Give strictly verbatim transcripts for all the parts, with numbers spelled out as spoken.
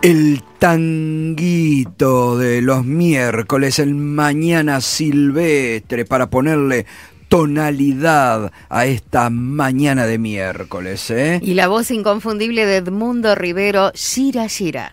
El tanguito de los miércoles, el mañana silvestre, para ponerle tonalidad a esta mañana de miércoles, ¿eh? Y la voz inconfundible de Edmundo Rivero, Gira Gira.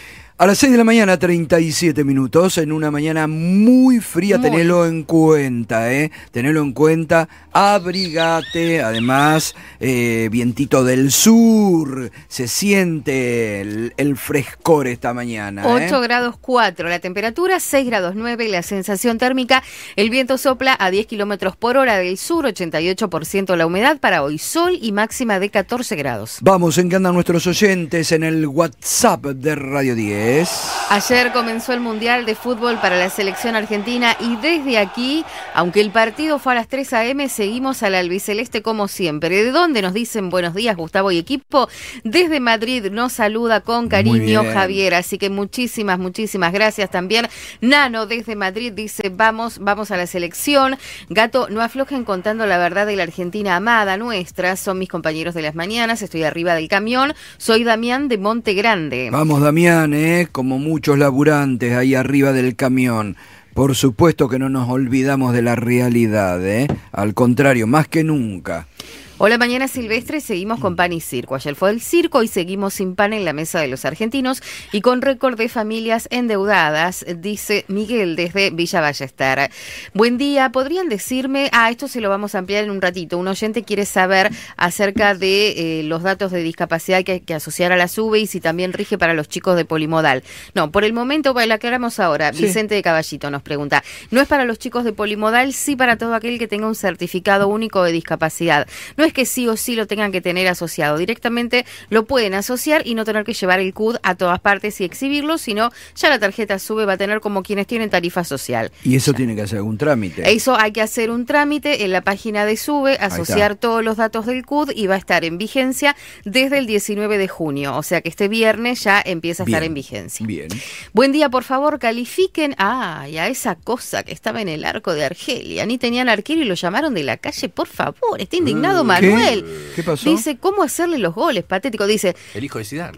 A las seis de la mañana, treinta y siete minutos, en una mañana muy fría, muy. Tenelo en cuenta, ¿eh? Tenelo en cuenta, abrigate, además, eh, vientito del sur, se siente el, el frescor esta mañana, ¿eh? ocho grados cuatro, la temperatura, seis grados nueve, la sensación térmica, el viento sopla a diez kilómetros por hora del sur, ochenta y ocho por ciento la humedad para hoy, sol y máxima de catorce grados. Vamos, ¿en qué andan nuestros oyentes en el WhatsApp de Radio diez? Ayer comenzó el Mundial de Fútbol para la selección argentina y desde aquí, aunque el partido fue a las tres a eme, seguimos al albiceleste como siempre. ¿De dónde nos dicen buenos días, Gustavo y equipo? Desde Madrid nos saluda con cariño Javier, así que muchísimas, muchísimas gracias también. Nano desde Madrid dice, vamos, vamos a la selección. Gato, no aflojen contando la verdad de la Argentina amada nuestra, son mis compañeros de las mañanas, estoy arriba del camión, soy Damián de Monte Grande. Vamos Damián, eh. como muchos laburantes ahí arriba del camión. Por supuesto que no nos olvidamos de la realidad, ¿eh? Al contrario, más que nunca. Hola, mañana silvestre, seguimos con pan y circo. Ayer fue el circo y seguimos sin pan en la mesa de los argentinos y con récord de familias endeudadas, dice Miguel desde Villa Ballester. Buen día, ¿podrían decirme? Ah, esto se lo vamos a ampliar en un ratito. Un oyente quiere saber acerca de eh, los datos de discapacidad que hay que asociar a la SUBE y si también rige para los chicos de polimodal. No, por el momento, la aclaramos ahora. Sí. Vicente de Caballito nos pregunta. No es para los chicos de polimodal, sí para todo aquel que tenga un certificado único de discapacidad. No es que sí o sí lo tengan que tener asociado. Directamente lo pueden asociar y no tener que llevar el C U D a todas partes y exhibirlo, sino ya la tarjeta SUBE va a tener como quienes tienen tarifa social. Y eso ya tiene que hacer algún trámite. Eso hay que hacer un trámite en la página de SUBE, asociar todos los datos del C U D y va a estar en vigencia desde el diecinueve de junio. O sea que este viernes ya empieza a bien, estar en vigencia. Bien. Buen día, por favor, califiquen ah, y a esa cosa que estaba en el arco de Argelia. Ni tenían arquero y lo llamaron de la calle, por favor. Está indignado, Manuel. ¿Qué? ¿Qué pasó? Dice, ¿cómo hacerle los goles? Patético. Dice... El hijo de Zidane.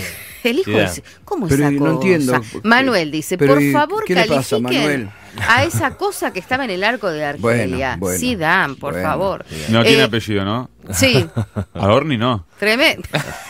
El hijo Zidane. de... ¿Cómo pero esa cosa? No entiendo. Manuel dice, pero, por favor, ¿qué califiquen le pasa, Manuel? a esa cosa que estaba en el arco de Argelia. Bueno, bueno, Zidane, por bueno, favor. No eh, tiene apellido, ¿no? Sí. Adorni no. Tremendo.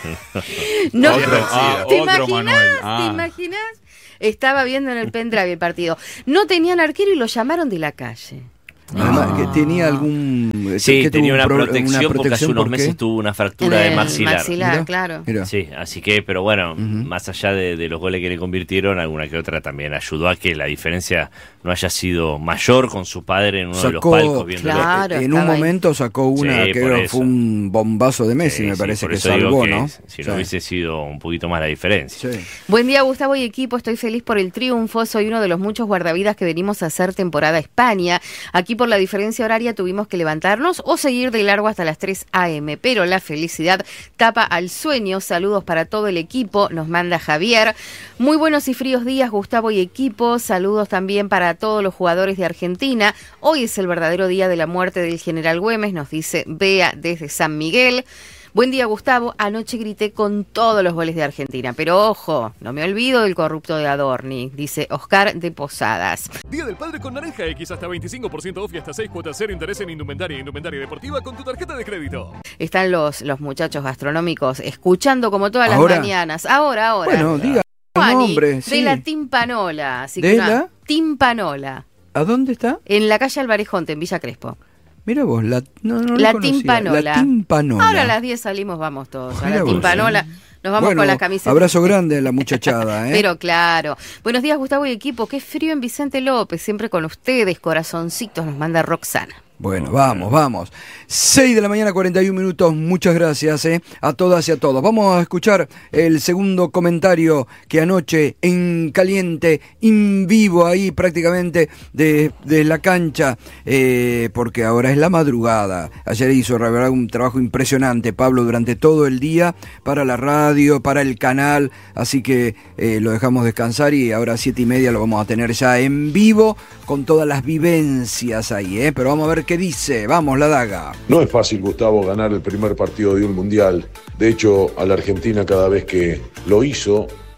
No, otro, ah, ¿te otro imaginas? Manuel. Ah. ¿Te imaginas? Estaba viendo en el pendrive el partido. No tenían arquero y lo llamaron de la calle. Además, que tenía algún... Sí, que tenía tuvo una, un pro, protección una protección porque hace unos ¿por meses tuvo una fractura en de maxilar. maxilar, Mirá, claro. mirá. Sí, así que, pero bueno, Uh-huh. más allá de, de los goles que le convirtieron, alguna que otra también ayudó a que la diferencia no haya sido mayor con su padre en uno Sacó, de los palcos viéndolo. Claro, en un momento sacó una Sí, que por era- eso. fue un bombazo de Messi, Sí, me sí, parece por que eso digo salvó, que ¿no? Si Sí. no hubiese sido un poquito más la diferencia. Sí. Buen día, Gustavo y equipo. Estoy feliz por el triunfo. Soy uno de los muchos guardavidas que venimos a hacer temporada a España. Aquí por la diferencia horaria tuvimos que levantarnos o seguir de largo hasta las tres a eme. Pero la felicidad tapa al sueño. Saludos para todo el equipo. Nos manda Javier. Muy buenos y fríos días, Gustavo y equipo. Saludos también para todos los jugadores de Argentina. Hoy es el verdadero día de la muerte del general Güemes, nos dice Bea desde San Miguel. Buen día, Gustavo. Anoche grité con todos los goles de Argentina, pero ojo, no me olvido del corrupto de Adorni, dice Oscar de Posadas. Día del Padre con Naranja X, hasta veinticinco por ciento off y hasta seis cuotas cero interés en indumentaria e indumentaria deportiva con tu tarjeta de crédito. Están los, los muchachos gastronómicos escuchando como todas las ¿Ahora? mañanas. Ahora, ahora. Bueno, diga el Juani, nombre. de Sí. la Timpanola. Así ¿De que una- la? Timpanola. ¿A dónde está? En la calle Alvarejonte, en Villa Crespo. Mira vos, la, no, no La conocía. Timpanola. La Timpanola. Ahora a las diez salimos, vamos todos. A Mirá la vos, Timpanola. Nos vamos bueno, con las camisetas. abrazo grande a la muchachada, ¿eh? Pero claro. Buenos días, Gustavo y equipo. Qué frío en Vicente López. Siempre con ustedes, corazoncitos, nos manda Roxana. Bueno, vamos, vamos. seis de la mañana, cuarenta y un minutos. Muchas gracias eh, a todas y a todos. Vamos a escuchar el segundo comentario que anoche en caliente, en vivo ahí prácticamente de, de la cancha, eh, porque ahora es la madrugada. Ayer hizo la verdad un trabajo impresionante, Pablo, durante todo el día para la radio, para el canal. Así que eh, lo dejamos descansar y ahora a siete y media lo vamos a tener ya en vivo con todas las vivencias ahí, ¿eh? Pero vamos a ver qué dice. Vamos, la daga. No es fácil, Gustavo, ganar el primer partido de un mundial. De hecho, a la Argentina cada vez que lo hizo,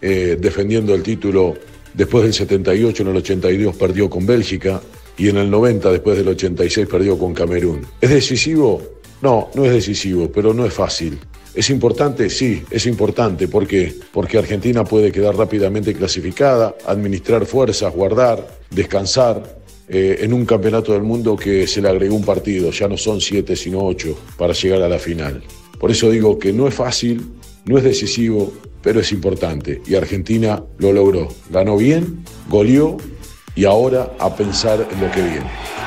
eh, defendiendo el título después del setenta y ocho, en el ochenta y dos perdió con Bélgica y en el noventa, después del ochenta y seis, perdió con Camerún. ¿Es decisivo? No, no es decisivo, pero no es fácil. ¿Es importante? Sí, es importante. ¿Por qué? Porque Argentina puede quedar rápidamente clasificada, administrar fuerzas, guardar, descansar, eh, en un campeonato del mundo que se le agregó un partido, ya no son siete sino ocho, para llegar a la final. Por eso digo que no es fácil, no es decisivo, pero es importante. Y Argentina lo logró. Ganó bien, goleó y ahora a pensar en lo que viene.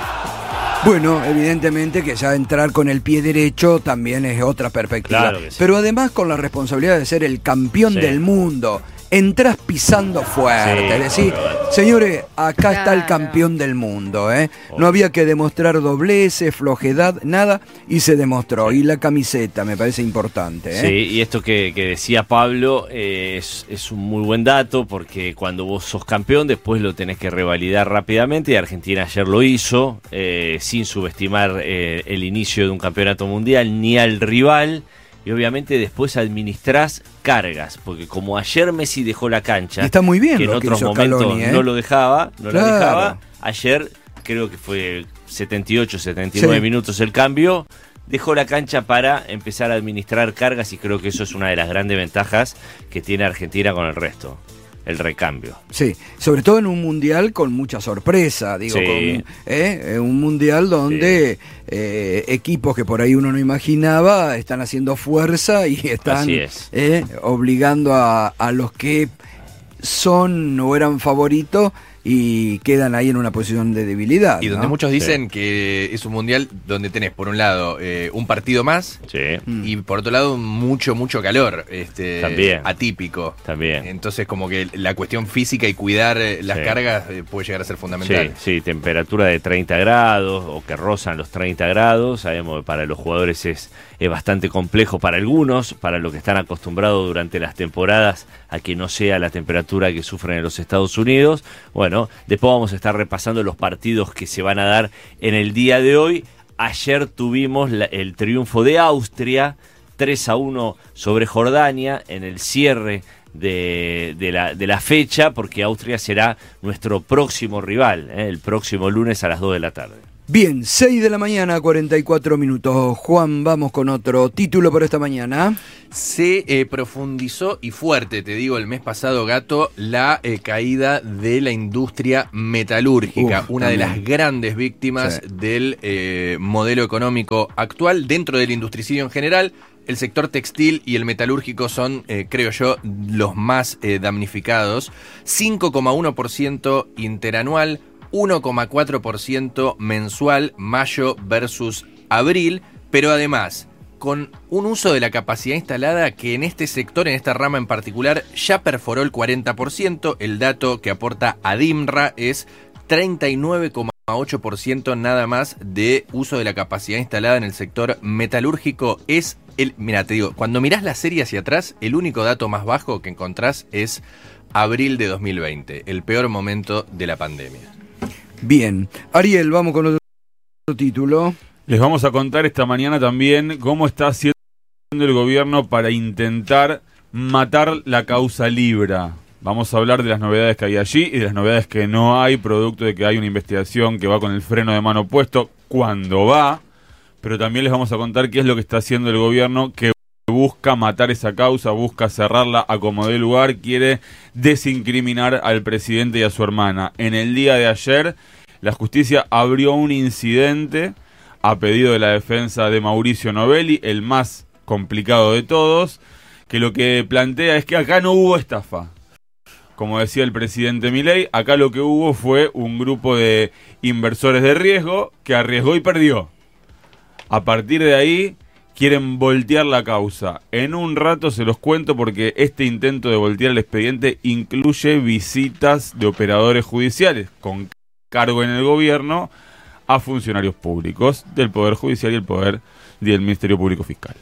Bueno, evidentemente que ya entrar con el pie derecho también es otra perspectiva. Claro que sí. Pero además con la responsabilidad de ser el campeón Sí. del mundo, entras pisando fuerte. Sí, Es decir, claro. señores, acá está el Claro. campeón del mundo. ¿eh? No había que demostrar dobleces, flojedad, nada, y se demostró. Y la camiseta me parece importante. ¿eh? Sí, y esto que, que decía Pablo eh, es, es un muy buen dato, porque cuando vos sos campeón después lo tenés que revalidar rápidamente, y Argentina ayer lo hizo, eh, sin subestimar eh, el inicio de un campeonato mundial ni al rival, y obviamente después administrás cargas, porque como ayer Messi dejó la cancha, Y está muy bien que en lo que otros hizo momentos Scaloni, ¿eh? no lo dejaba, no Claro. la dejaba, ayer creo que fue setenta y ocho, setenta y nueve Sí. minutos el cambio, dejó la cancha para empezar a administrar cargas, y creo que eso es una de las grandes ventajas que tiene Argentina con el resto, el recambio. Sí, sobre todo en un mundial con mucha sorpresa, digo, Sí. con, ¿eh? un mundial donde eh, equipos que por ahí uno no imaginaba están haciendo fuerza y están Así es. eh, obligando a, a los que son o eran favoritos y quedan ahí en una posición de debilidad. Y donde ¿no? muchos dicen que es un mundial donde tenés, por un lado, eh, un partido más, Sí, Mm. y por otro lado, mucho, mucho calor, este, También. atípico. también. Entonces, como que la cuestión física y cuidar eh, las Sí. cargas eh, puede llegar a ser Sí, fundamental. sí, temperatura de treinta grados o que rozan los treinta grados. Sabemos que para los jugadores es, es bastante complejo, para algunos, para los que están acostumbrados durante las temporadas a que no sea la temperatura que sufren en los Estados Unidos. Bueno, después vamos a estar repasando los partidos que se van a dar en el día de hoy. Ayer tuvimos la- el triunfo de Austria, tres a uno sobre Jordania, en el cierre de, de, la, de la fecha, porque Austria será nuestro próximo rival, ¿eh? el próximo lunes a las dos de la tarde. Bien, seis de la mañana, cuarenta y cuatro minutos. Juan, vamos con otro título para esta mañana. Se eh, profundizó y fuerte, te digo, el mes pasado, Gato, la eh, caída de la industria metalúrgica, Uf, una de también. las grandes víctimas Sí. del eh, modelo económico actual. Dentro del industricidio en general, el sector textil y el metalúrgico son, eh, creo yo, los más eh, damnificados. cinco coma uno por ciento interanual, uno coma cuatro por ciento mensual, mayo versus abril, pero además con un uso de la capacidad instalada que en este sector, en esta rama en particular, ya perforó el cuarenta por ciento. El dato que aporta ADIMRA es treinta y nueve coma ocho por ciento nada más de uso de la capacidad instalada en el sector metalúrgico. Es el, mira, te digo, cuando mirás la serie hacia atrás, el único dato más bajo que encontrás es abril de dos mil veinte, el peor momento de la pandemia. Bien, Ariel, vamos con otro título. Les vamos a contar esta mañana también cómo está haciendo el gobierno para intentar matar la causa Libra. Vamos a hablar de las novedades que hay allí y de las novedades que no hay, producto de que hay una investigación que va con el freno de mano puesto cuando va, pero también les vamos a contar qué es lo que está haciendo el gobierno, que busca matar esa causa, busca cerrarla a como dé lugar, quiere desincriminar al presidente y a su hermana. En el día de ayer, la justicia abrió un incidente a pedido de la defensa de Mauricio Novelli, el más complicado de todos, que lo que plantea es que acá no hubo estafa. Como decía el presidente Milei, acá lo que hubo fue un grupo de inversores de riesgo que arriesgó y perdió. A partir de ahí quieren voltear la causa. En un rato se los cuento porque este intento de voltear el expediente incluye visitas de operadores judiciales con cargo en el gobierno a funcionarios públicos del Poder Judicial y el Poder del Ministerio Público Fiscal.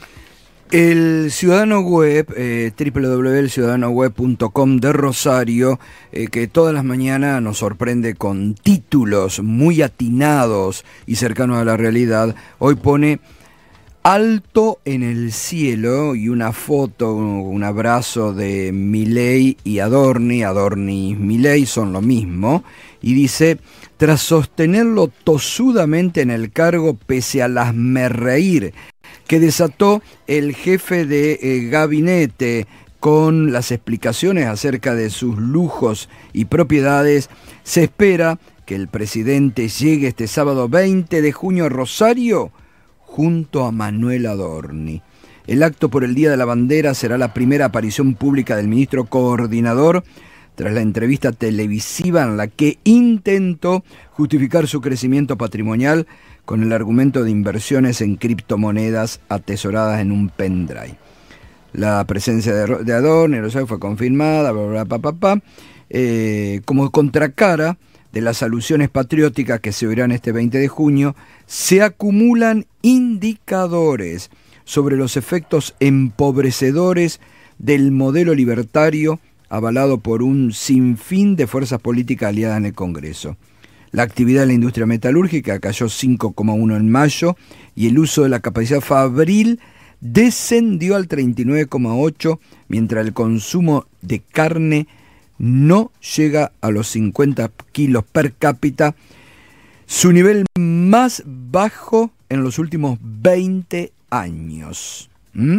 El Ciudadano Web, eh, doble u doble u doble u punto el ciudadano web punto com de Rosario, eh, que todas las mañanas nos sorprende con títulos muy atinados y cercanos a la realidad, hoy pone: alto en el cielo y una foto, un abrazo de Milei y Adorni. Adorni y Milei son lo mismo. Y dice, tras sostenerlo tosudamente en el cargo pese al hazmerreír que desató el jefe de eh, gabinete con las explicaciones acerca de sus lujos y propiedades, se espera que el presidente llegue este sábado veinte de junio a Rosario junto a Manuel Adorni. El acto por el Día de la Bandera será la primera aparición pública del ministro coordinador tras la entrevista televisiva en la que intentó justificar su crecimiento patrimonial con el argumento de inversiones en criptomonedas atesoradas en un pendrive. La presencia de, de Adorni fue confirmada, bla, bla, bla, bla, bla, eh, como contracara de las alusiones patrióticas que se oirán este veinte de junio, se acumulan indicadores sobre los efectos empobrecedores del modelo libertario avalado por un sinfín de fuerzas políticas aliadas en el Congreso. La actividad de la industria metalúrgica cayó cinco coma uno en mayo y el uso de la capacidad fabril descendió al treinta y nueve coma ocho, mientras el consumo de carne no llega a los cincuenta kilos per cápita, su nivel más bajo en los últimos veinte años. ¿Mm?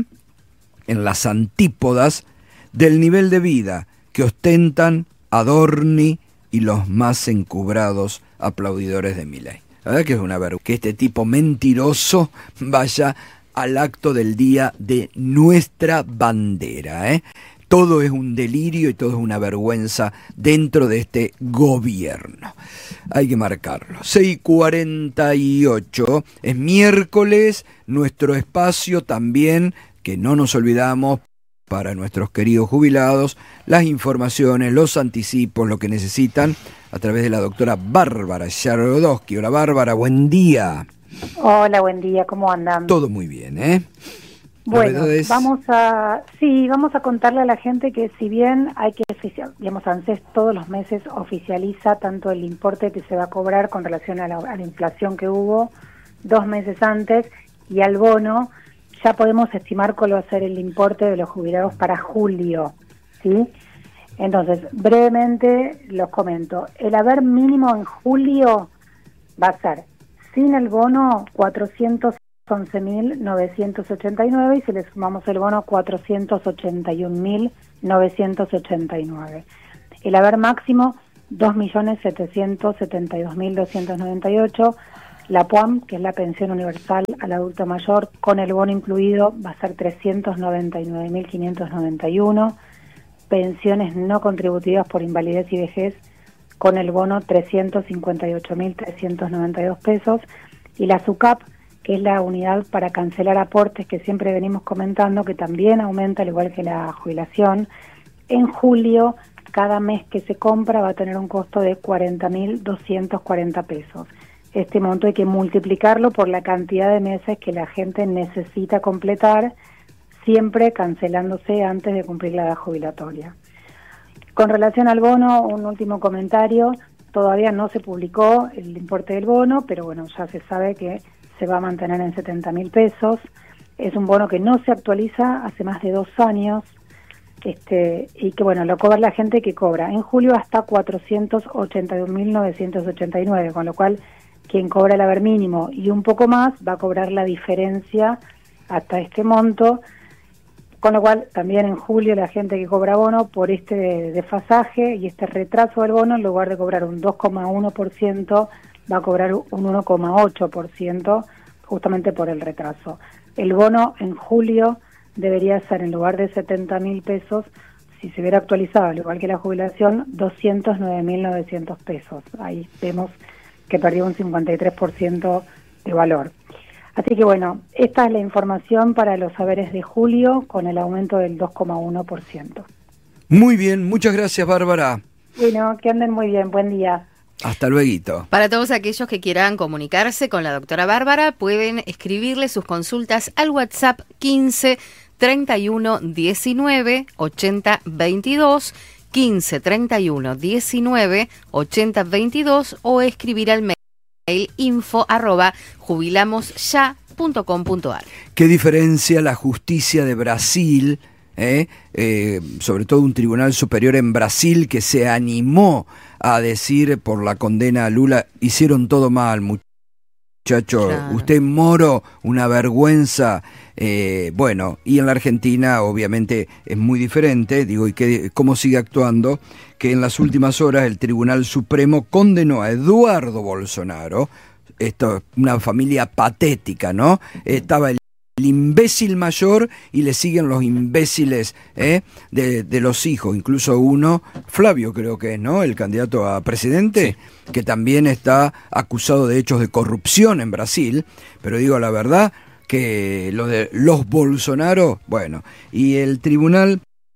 En las antípodas del nivel de vida que ostentan Adorni y los más encubrados aplaudidores de Milei. La verdad que es una vergüenza que este tipo mentiroso vaya al acto del día de nuestra bandera, ¿eh? Todo es un delirio y todo es una vergüenza dentro de este gobierno. Hay que marcarlo. seis cuarenta y ocho, es miércoles, nuestro espacio también, que no nos olvidamos, para nuestros queridos jubilados, las informaciones, los anticipos, lo que necesitan, a través de la doctora Bárbara Yarodowski. Hola Bárbara, buen día. Hola, buen día, ¿cómo andan? Todo muy bien, ¿eh? Bueno, Novedades. vamos a, sí, vamos a contarle a la gente que si bien hay que, digamos, ANSES todos los meses oficializa tanto el importe que se va a cobrar con relación a la, a la inflación que hubo dos meses antes y al bono, ya podemos estimar cuál va a ser el importe de los jubilados para julio, ¿sí? Entonces, brevemente los comento. El haber mínimo en julio va a ser, sin el bono, cuatrocientos once mil novecientos ochenta y nueve, y si le sumamos el bono, cuatrocientos ochenta y un mil novecientos ochenta y nueve. El haber máximo, dos millones setecientos setenta y dos mil doscientos noventa y ocho. La P U A M, que es la pensión universal al adulto mayor, con el bono incluido, va a ser trescientos noventa y nueve mil quinientos noventa y uno. Pensiones no contributivas por invalidez y vejez, con el bono trescientos cincuenta y ocho mil trescientos noventa y dos pesos. Y la SUCAP, que es la unidad para cancelar aportes que siempre venimos comentando, que también aumenta al igual que la jubilación. En julio, cada mes que se compra va a tener un costo de cuarenta mil doscientos cuarenta pesos. Este monto hay que multiplicarlo por la cantidad de meses que la gente necesita completar, siempre cancelándose antes de cumplir la edad jubilatoria. Con relación al bono, un último comentario. Todavía no se publicó el importe del bono, pero bueno, ya se sabe que se va a mantener en setenta mil pesos. Es un bono que no se actualiza hace más de dos años, este, y que bueno, lo cobra la gente que cobra en julio hasta cuatrocientos ochenta y un mil novecientos ochenta y nueve, con lo cual quien cobra el haber mínimo y un poco más va a cobrar la diferencia hasta este monto, con lo cual también en julio la gente que cobra bono por este desfasaje y este retraso del bono, en lugar de cobrar un dos coma uno por ciento, va a cobrar un uno coma ocho por ciento justamente por el retraso. El bono en julio debería ser, en lugar de setenta mil pesos, si se hubiera actualizado, al igual que la jubilación, doscientos nueve mil novecientos pesos. Ahí vemos que perdió un cincuenta y tres por ciento de valor. Así que bueno, esta es la información para los haberes de julio con el aumento del dos coma uno por ciento. Muy bien, muchas gracias Bárbara. Bueno, que anden muy bien, buen día. Hasta luego. Para todos aquellos que quieran comunicarse con la doctora Bárbara, pueden escribirle sus consultas al WhatsApp quince treinta y uno diecinueve ochenta veintidós, quince treinta y uno diecinueve ochenta veintidós, o escribir al mail info arroba jubilamosya punto com. punto com punto ar. ¿Qué diferencia la justicia de Brasil, eh? Eh, sobre todo un tribunal superior en Brasil que se animó a decir por la condena a Lula, hicieron todo mal, muchachos? Muchacho, claro. Usted Moro, una vergüenza. Eh, bueno, y en la Argentina obviamente es muy diferente, digo, y que cómo sigue actuando, que en las últimas horas el Tribunal Supremo condenó a Eduardo Bolsonaro, esto, una familia patética, ¿no? Estaba el el imbécil mayor y le siguen los imbéciles ¿eh? de, de los hijos, incluso uno, Flavio creo que es, ¿no? El candidato a presidente, sí. Que también está acusado de hechos de corrupción en Brasil, pero digo la verdad que lo de los Bolsonaro, bueno, y el Tribunal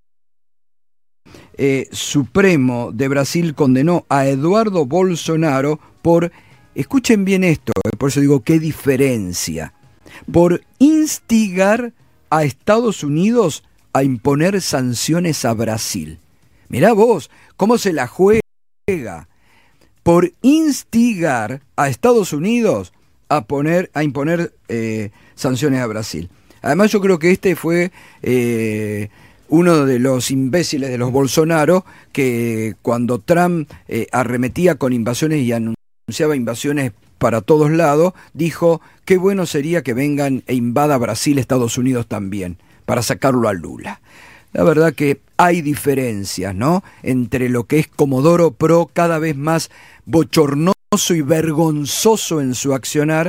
eh, Supremo de Brasil condenó a Eduardo Bolsonaro por, escuchen bien esto, eh, por eso digo qué diferencia, por instigar a Estados Unidos a imponer sanciones a Brasil. Mirá vos, cómo se la juega. Por instigar a Estados Unidos a, poner, a imponer eh, sanciones a Brasil. Además yo creo que este fue eh, uno de los imbéciles de los Bolsonaro que cuando Trump eh, arremetía con invasiones y anunciaba invasiones para todos lados, dijo, qué bueno sería que vengan e invada Brasil, Estados Unidos también, para sacarlo a Lula. La verdad que hay diferencias, ¿no?, entre lo que es Comodoro Pro, cada vez más bochornoso y vergonzoso en su accionar,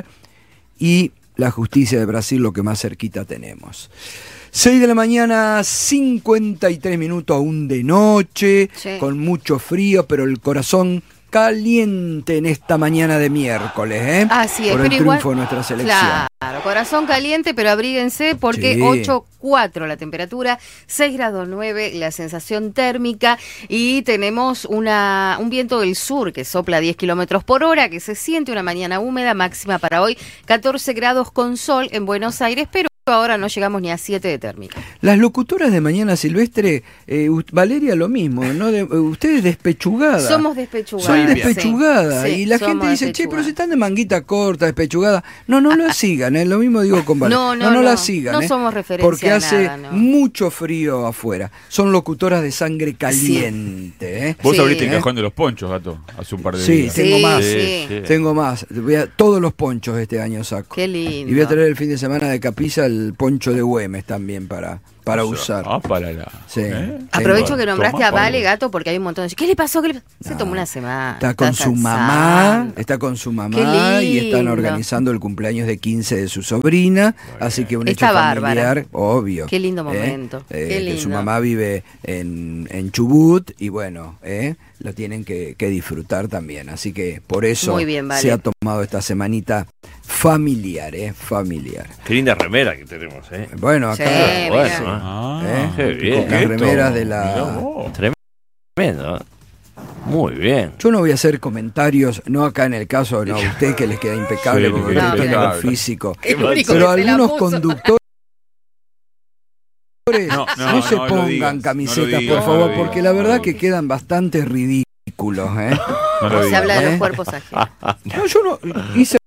y la justicia de Brasil, lo que más cerquita tenemos. seis de la mañana, cincuenta y tres minutos, aún de noche, sí. Con mucho frío, pero el corazón caliente en esta mañana de miércoles, ¿eh? Así es, por el pero triunfo igual, de nuestra selección. Claro, corazón caliente, pero abríguense porque sí. ocho cuatro la temperatura, seis grados nueve la sensación térmica y tenemos una un viento del sur que sopla diez kilómetros por hora, que se siente una mañana húmeda, máxima para hoy catorce grados con sol en Buenos Aires, pero ahora no llegamos ni a siete de térmica. Las locutoras de Mañana Silvestre, eh, Valeria lo mismo, ¿no? De, ustedes despechugada. Somos despechugadas. Son despechugadas. Sí, y la gente dice, che, pero si están de manguita corta, despechugada. No, no la sigan, ¿eh? Lo mismo digo con Valeria. No, no, no, no, no la sigan. No ¿eh? somos referencia porque a hace nada, no. mucho frío afuera. Son locutoras de sangre caliente. Sí. ¿eh? Vos sí. abriste el ¿Eh? cajón de los ponchos, Gato, hace un par de sí, días. Tengo sí, más. sí. Sí. Tengo más. Voy a, todos los ponchos este año saco. Qué lindo. Y voy a traer el fin de semana de Capilla el poncho de Güemes también para, para o sea, usar. Ah, para la. Sí. ¿Eh? Aprovecho Tengo, que nombraste Tomá, a Vale, Pablo. Gato, porque hay un montón de... ¿Qué le pasó? ¿Qué le pasó? Se No. tomó una semana. Está con su mamá, casando. está con su Qué mamá y están lindo. organizando el cumpleaños de quince de su sobrina, así que un Está hecho bárbara. familiar, obvio. Qué lindo ¿eh? momento. Eh, Qué que lindo. su mamá vive en, en Chubut y bueno, eh, lo tienen que, que disfrutar también, así que por eso Muy bien, Vale. se ha tomado esta semanita familiar, eh, familiar. Qué linda remera que tenemos, ¿eh? Bueno, acá Sí, eh, Bueno, mira. ¿eh? Ah, ¿Eh? Qué bien. las coqueto. remeras de Mirá la... vos. Tremendo. Muy bien. Yo no voy a hacer comentarios, no acá en el caso, no a usted que les queda impecable Sí, porque le queda usted tiene lo impecable. físico. El único Pero que se la algunos puso. conductores no, No, no, se no lo pongan digas, no camisetas, lo digas, por favor, no lo digas, porque la no verdad lo que digas. quedan bastante ridículos. ¿eh? No lo Se digas. habla de ¿Eh? los cuerpos ajenos. No, yo no hice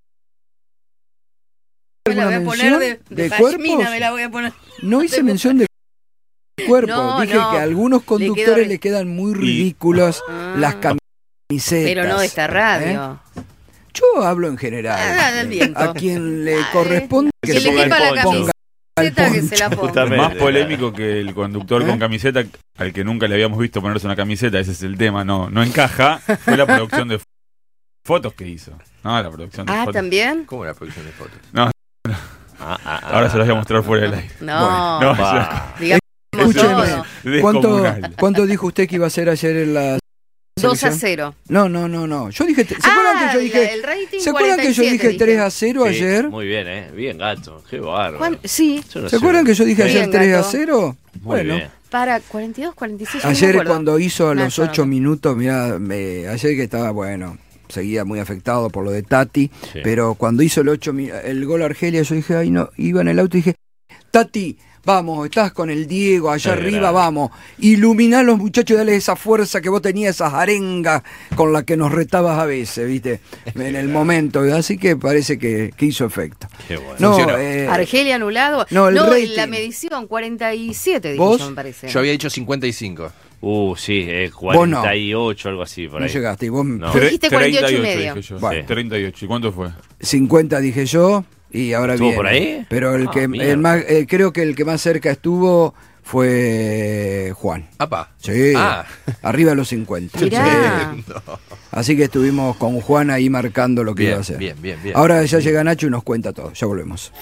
Me la voy a alguna poner mención de, de, de pashmina, cuerpos. me la voy a poner. No hice mención de cuerpo. No, Dije no. que a algunos Le conductores quedó- le quedan muy ridículas Ah. las camisetas. Pero no de esta ¿eh? radio. Yo hablo en general. Ah, del viento. A quien le Ay, corresponde que Que se le ponga quepa el la poncho. camiseta, que se la ponga. Justamente. Más polémico que el conductor ¿Eh? con camiseta, al que nunca le habíamos visto ponerse una camiseta, ese es el tema, no, no encaja, fue la producción de fotos que hizo. No, la producción de Ah, fotos. ¿también? ¿Cómo la producción de fotos? Ah, ah, ah, Ahora se los voy a mostrar fuera del aire. No. No, Va. Digamos Escúcheme. todo. ¿Cuánto, Descomunal. ¿Cuánto dijo usted que iba a hacer ayer en la dos a selección? cero. No, no, no, no. Yo dije, ¿se Ah, acuerdan que yo la- dije? el rating ¿Se acuerdan que yo cuarenta y siete dije tres a cero Sí, ayer? Muy bien, ¿eh? Bien, Gato. Qué bárbaro. ¿Cuán- Sí, Yo no ¿Se sé. acuerdan que yo dije Bien, ayer tres a Gato. cero? Muy Bueno, bien. para cuarenta y dos, cuarenta y seis. yo no me ayer acuerdo. cuando hizo a No, los yo no ocho me- minutos, mira, me, ayer que estaba, bueno, seguía muy afectado por lo de Tati, Sí. pero cuando hizo el ocho mi- el gol a Argelia, yo dije, ay no, iba en el auto y dije, Tati, vamos, estás con el Diego allá Qué arriba, grande. vamos, iluminá a los muchachos, dale esa fuerza que vos tenías, esas arengas con las que nos retabas a veces, ¿viste? En el momento, así que parece que, que hizo efecto. Qué bueno. No, Funcionó. eh, Argelia anulado. no, el en rating. la medición, cuarenta y siete, dije ¿Vos? yo, me parece. Yo había dicho cincuenta y cinco. Uh, sí, eh, no. cuarenta y ocho, algo así por no ahí. llegaste, y vos No. Tre- dijiste cuarenta y ocho y treinta medio. dije yo. Bueno. treinta y ocho. ¿Y cuánto fue? cincuenta dije yo, y ahora ¿Estuvo viene. por ahí? Pero el Ah, que mierda. el más, eh, creo que el que más cerca estuvo fue Juan. Apa. Sí, Ah. arriba de los cincuenta. Mirá. Sí. Así que estuvimos con Juan ahí marcando lo que Bien, iba a hacer. bien, bien, bien. Ahora ya llega Nacho y nos cuenta todo. Ya volvemos.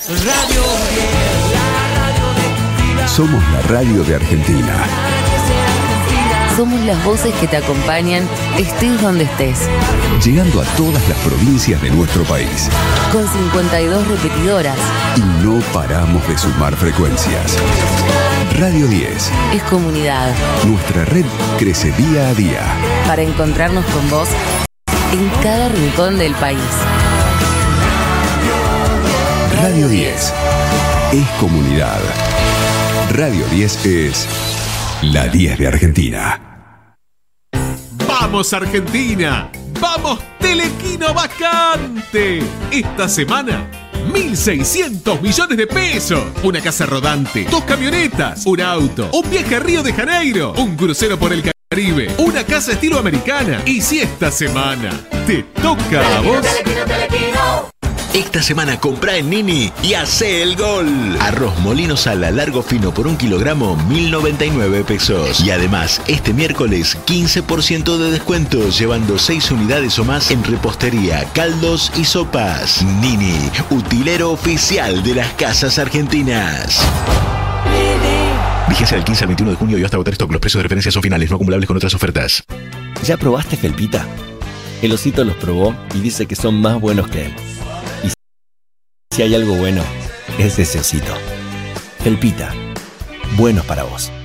Somos la radio de Argentina. Somos las voces que te acompañan, estés donde estés. Llegando a todas las provincias de nuestro país. Con cincuenta y dos repetidoras. Y no paramos de sumar frecuencias. Radio diez. Es comunidad. Nuestra red crece día a día. Para encontrarnos con vos en cada rincón del país. Radio diez. Es comunidad. Radio diez es la diez de Argentina. ¡Vamos Argentina! ¡Vamos Telequino Vacante! Esta semana, mil seiscientos millones de pesos. Una casa rodante, dos camionetas, un auto, un viaje a Río de Janeiro, un crucero por el Caribe, una casa estilo americana. Y si esta semana te toca a vos... Esta semana comprá en Nini y hacé el gol. Arroz molino sal a largo fino por un kilogramo, mil noventa y nueve pesos. Y además, este miércoles, quince por ciento de descuento, llevando seis unidades o más en repostería, caldos y sopas. Nini, utilero oficial de las casas argentinas. Vigencia del quince al veintiuno de junio y hasta agotar stock. Los precios de referencia son finales, no acumulables con otras ofertas. ¿Ya probaste Felpita? El osito los probó y dice que son más buenos que él. Si hay algo bueno, es ese osito. Felpita, buenos para vos.